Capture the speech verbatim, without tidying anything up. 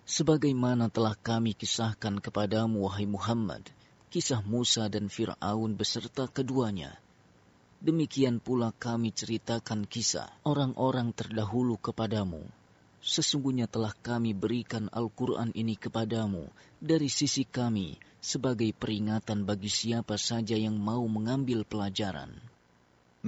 Sebagaimana telah kami kisahkan kepadamu, wahai Muhammad, kisah Musa dan Fir'aun beserta keduanya. Demikian pula kami ceritakan kisah orang-orang terdahulu kepadamu. Sesungguhnya telah kami berikan Al-Quran ini kepadamu dari sisi kami sebagai peringatan bagi siapa saja yang mau mengambil pelajaran.